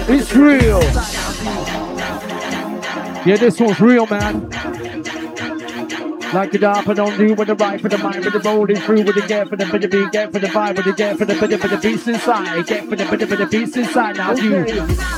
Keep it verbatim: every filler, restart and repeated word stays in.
It's real. Yeah, this one's real, man. Like it up and on do with the right for the mind, with the rolling through with the get for the bit of beat, get for the vibe, with the get for the bit of the beast inside, get for the bit of the beast inside. Now you.